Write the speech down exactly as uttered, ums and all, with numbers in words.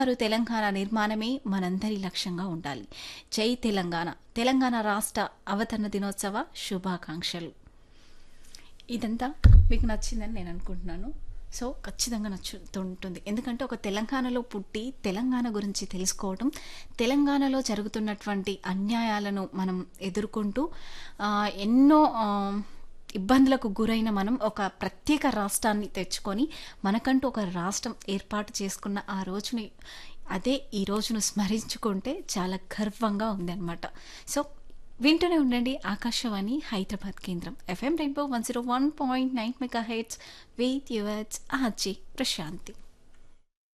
బంగారు తెలంగాణ నిర్మాణమే మనందరి లక్ష్యంగా ఉండాలి. జై తెలంగాణ! తెలంగాణ రాష్ట్ర అవతరణ దినోత్సవ శుభాకాంక్షలు. ఇదంతా మీకు నచ్చిందని నేను అనుకుంటున్నాను. సో ఖచ్చితంగా నచ్చుతుంటుంది. ఎందుకంటే ఒక తెలంగాణలో పుట్టి తెలంగాణ గురించి తెలుసుకోవడం, తెలంగాణలో జరుగుతున్నటువంటి అన్యాయాలను మనం ఎదుర్కొంటూ ఆహ్, ఎన్నో ఆహ్, ఇబ్బందులకు గురైన మనం ఒక ప్రత్యేక రాష్ట్రాన్ని తెచ్చుకొని మనకంటూ ఒక రాష్ట్రం ఏర్పాటు చేసుకున్న ఆ రోజుని, అదే ఈ రోజును స్మరించుకుంటే చాలా గర్వంగా ఉందన్నమాట. సో వింటూనే ఉండండి ఆకాశవాణి హైదరాబాద్ కేంద్రం FM rainbow one zero one point nine mega heads with yours RJ Prashanti.